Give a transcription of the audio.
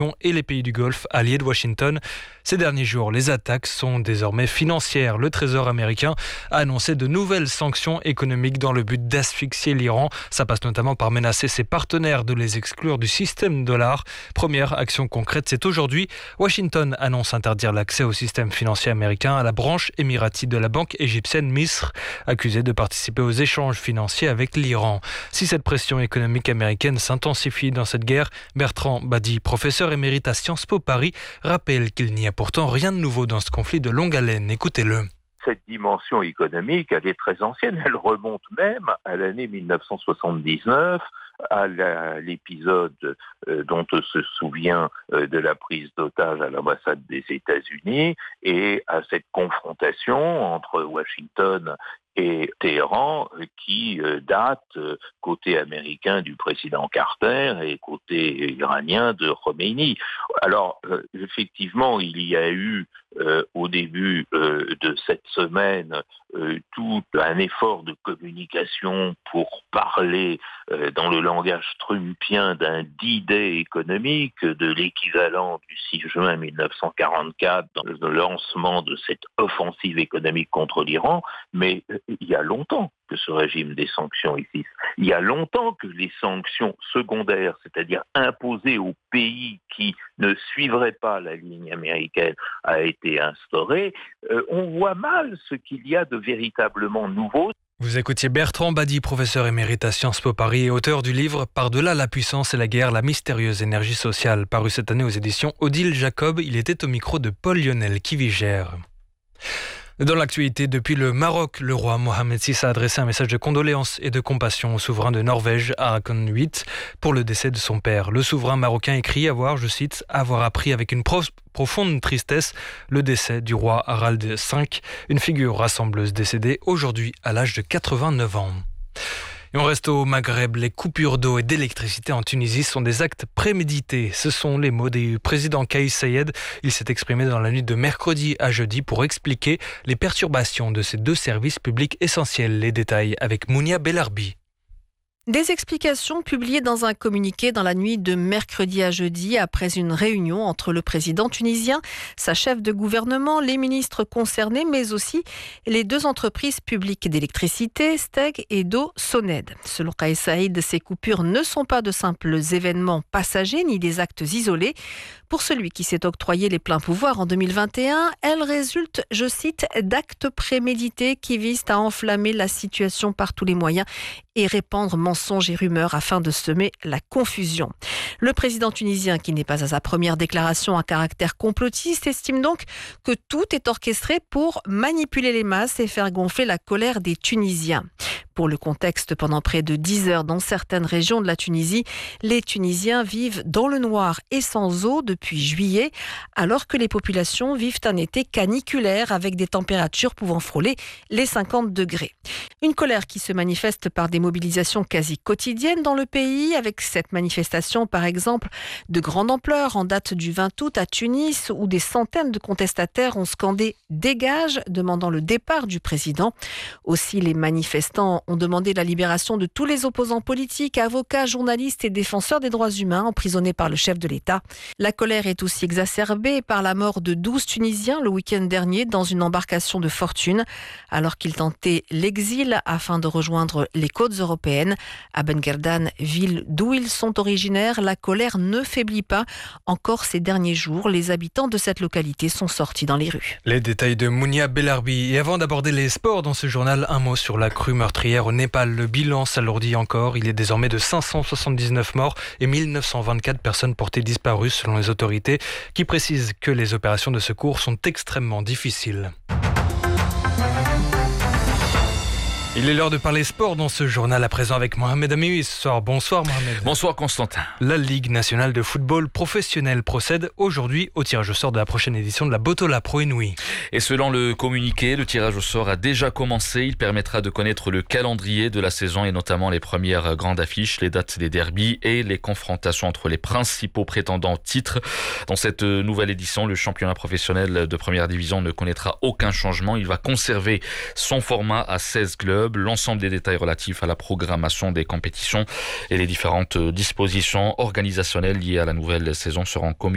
et les pays du Golfe alliés de Washington. Ces derniers jours, les attaques sont désormais financières. Le Trésor américain a annoncé de nouvelles sanctions économiques dans le but d'asphyxier l'Iran. Ça passe notamment par menacer ses partenaires de les exclure du système dollar. Première action concrète, c'est aujourd'hui. Washington annonce interdire l'accès au système financier américain à la branche émiratite de la banque égyptienne Misr, accusée de participer aux échanges financiers avec l'Iran. Si cette pression économique américaine s'intensifie dans cette guerre, Bertrand Badi, professeur émérite à Sciences Po Paris, rappelle qu'il n'y a pourtant rien de nouveau dans ce conflit de longue haleine. Écoutez-le. Cette dimension économique, elle est très ancienne. Elle remonte même à l'année 1979, à l'épisode dont on se souvient de la prise d'otage à l'ambassade des États-Unis et à cette confrontation entre Washington et Téhéran qui date côté américain du président Carter et côté iranien de Khomeini. Alors effectivement, il y a eu au début de cette semaine tout un effort de communication pour parler dans le langage trumpien d'un D-Day économique, de l'équivalent du 6 juin 1944 dans le lancement de cette offensive économique contre l'Iran, mais il y a longtemps que ce régime des sanctions existe. Il y a longtemps que les sanctions secondaires, c'est-à-dire imposées aux pays qui ne suivraient pas la ligne américaine, a été instaurée. On voit mal ce qu'il y a de véritablement nouveau. Vous écoutiez Bertrand Badi, professeur émérite à Sciences Po Paris et auteur du livre « Par-delà la puissance et la guerre, la mystérieuse énergie sociale » paru cette année aux éditions Odile Jacob. Il était au micro de Paul Lionel Kivigère. Dans l'actualité, depuis le Maroc, le roi Mohamed VI a adressé un message de condoléances et de compassion au souverain de Norvège, Haakon VIII, pour le décès de son père. Le souverain marocain écrit avoir, je cite, « avoir appris avec une profonde tristesse le décès du roi Harald V, une figure rassembleuse décédée aujourd'hui à l'âge de 89 ans. » Et on reste au Maghreb. Les coupures d'eau et d'électricité en Tunisie sont des actes prémédités. Ce sont les mots du président Kais Saied. Il s'est exprimé dans la nuit de mercredi à jeudi pour expliquer les perturbations de ces deux services publics essentiels. Les détails avec Mounia Belarbi. Des explications publiées dans un communiqué dans la nuit de mercredi à jeudi après une réunion entre le président tunisien, sa chef de gouvernement, les ministres concernés, mais aussi les deux entreprises publiques d'électricité, Steg et d'eau, Soned. Selon Kais Saied, ces coupures ne sont pas de simples événements passagers ni des actes isolés. Pour celui qui s'est octroyé les pleins pouvoirs en 2021, elles résultent, je cite, d'actes prémédités qui visent à enflammer la situation par tous les moyens et répandre mensonges et rumeurs afin de semer la confusion. Le président tunisien, qui n'est pas à sa première déclaration à caractère complotiste, estime donc que tout est orchestré pour manipuler les masses et faire gonfler la colère des Tunisiens. Pour le contexte, pendant près de 10 heures dans certaines régions de la Tunisie, les Tunisiens vivent dans le noir et sans eau depuis juillet, alors que les populations vivent un été caniculaire avec des températures pouvant frôler les 50 degrés. Une colère qui se manifeste par des mobilisations quasi quotidiennes dans le pays, avec cette manifestation par exemple de grande ampleur en date du 20 août à Tunis, où des centaines de contestataires ont scandé « Dégage », demandant le départ du président. Aussi, les manifestants ont demandé la libération de tous les opposants politiques, avocats, journalistes et défenseurs des droits humains emprisonnés par le chef de l'État. La colère est aussi exacerbée par la mort de 12 Tunisiens le week-end dernier dans une embarcation de fortune, alors qu'ils tentaient l'exil afin de rejoindre les côtes européennes. À Ben Guerdan, ville d'où ils sont originaires, la colère ne faiblit pas. Encore ces derniers jours, les habitants de cette localité sont sortis dans les rues. Les détails de Mounia Belarbi. Et avant d'aborder les sports dans ce journal, un mot sur la crue meurtrière au Népal. Le bilan s'alourdit encore. Il est désormais de 579 morts et 1924 personnes portées disparues selon les autorités, qui précisent que les opérations de secours sont extrêmement difficiles. Il est l'heure de parler sport dans ce journal à présent avec Mohamed Amioui ce soir. Bonsoir Mohamed. Bonsoir Constantin. La Ligue nationale de football professionnel procède aujourd'hui au tirage au sort de la prochaine édition de la Botola Pro Inouï. Et selon le communiqué, le tirage au sort a déjà commencé. Il permettra de connaître le calendrier de la saison et notamment les premières grandes affiches, les dates des derbies et les confrontations entre les principaux prétendants au titre. Dans cette nouvelle édition, le championnat professionnel de première division ne connaîtra aucun changement. Il va conserver son format à 16 clubs. L'ensemble des détails relatifs à la programmation des compétitions et les différentes dispositions organisationnelles liées à la nouvelle saison seront communiquées